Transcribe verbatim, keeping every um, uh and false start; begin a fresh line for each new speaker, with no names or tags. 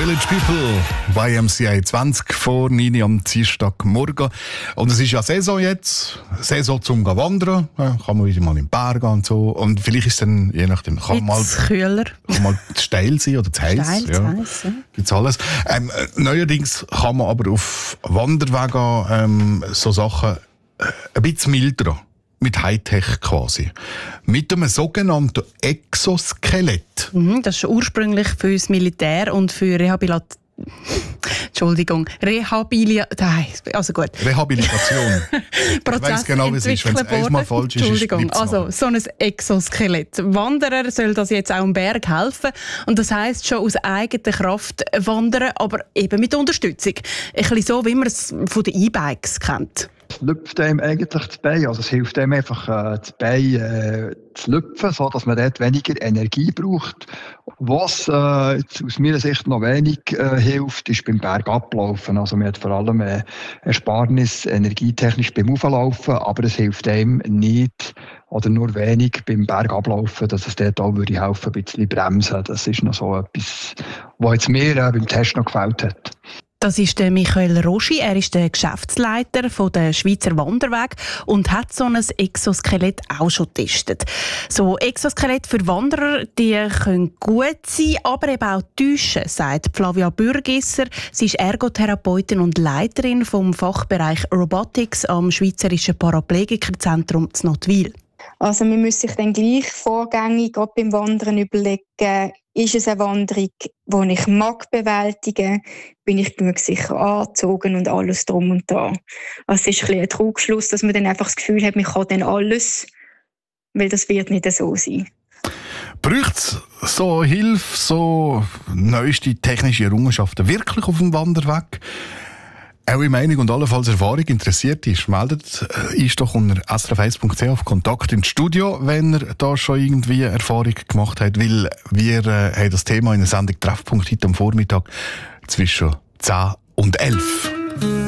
Village People, Y M C A zwanzig vor neun am Dienstagmorgen. Und es ist ja Saison jetzt, Saison zum Wandern, ja, kann man wieder mal in den Berg gehen und so. Und vielleicht ist dann, je nachdem, kann mal,
kühler.
Kann mal steil sein oder zu heiß.
Steil,
ja.
heiß, ja.
Gibt's alles. Ähm, neuerdings kann man aber auf Wanderwegen ähm, so Sachen äh, ein bisschen milder. Mit Hightech quasi. Mit einem sogenannten Exoskelett.
Mhm, das ist ursprünglich für das Militär und für Rehabilitation. Entschuldigung, Rehabilitation. Also gut.
Rehabilitation. Ich weiss genau, wie es ist, wenn es einmal falsch ist.
Entschuldigung,
ist
also so ein Exoskelett. Wanderer soll das jetzt auch am Berg helfen. Und das heisst schon aus eigener Kraft wandern, aber eben mit Unterstützung. Ein bisschen so, wie man es von den E-Bikes kennt.
Es lüpft einem eigentlich das Bein, also es hilft einem einfach, äh, das Bein äh, zu lüpfen, sodass man dort weniger Energie braucht. Was äh, jetzt aus meiner Sicht noch wenig äh, hilft, ist beim Bergablaufen. Also man hat vor allem äh, Ersparnis energietechnisch beim Auflaufen, aber es hilft einem nicht oder nur wenig beim Bergablaufen, dass es dort auch würde helfen, ein bisschen bremsen. Das ist noch so etwas, was jetzt mir äh, beim Test noch gefällt hat.
Das ist der Michael Roschi. Er ist der Geschäftsleiter von der Schweizer Wanderweg und hat so ein Exoskelett auch schon getestet. So Exoskelett für Wanderer, die können gut sein, aber eben auch täuschen, sagt Flavia Bürgisser. Sie ist Ergotherapeutin und Leiterin vom Fachbereich Robotics am Schweizerischen Paraplegikerzentrum in Nottwil.
Also man muss sich dann gleich vorgängig gerade beim Wandern überlegen, ist es eine Wanderung, die ich mag bewältigen, bin ich genug sicher angezogen und alles drum und dran. Also es ist ein bisschen ein Trugschluss, dass man dann einfach das Gefühl hat, man kann dann alles, weil das wird nicht so sein.
Braucht es so Hilfe, so neueste technische Errungenschaften wirklich auf dem Wanderweg? Eure Meinung und allenfalls Erfahrung interessiert ist, meldet ist doch unter s r f eins punkt c h auf Kontakt ins Studio, wenn ihr da schon irgendwie Erfahrung gemacht habt, weil wir äh, haben das Thema in der Sendung Treffpunkt heute am Vormittag zwischen zehn und elf.